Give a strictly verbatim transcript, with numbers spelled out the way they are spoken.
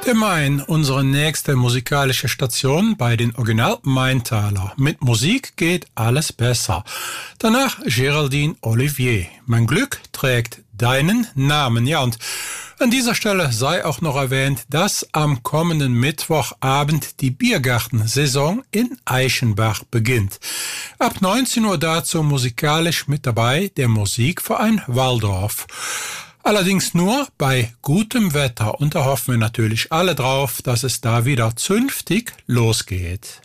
Der Main, unsere nächste musikalische Station bei den Original Maintaler. Mit Musik geht alles besser. Danach Geraldine Olivier. Mein Glück trägt deinen Namen. Ja, und an dieser Stelle sei auch noch erwähnt, dass am kommenden Mittwochabend die Biergartensaison in Eichenbach beginnt. Ab neunzehn Uhr dazu musikalisch mit dabei der Musikverein Waldorf. Allerdings nur bei gutem Wetter und da hoffen wir natürlich alle drauf, dass es da wieder zünftig losgeht.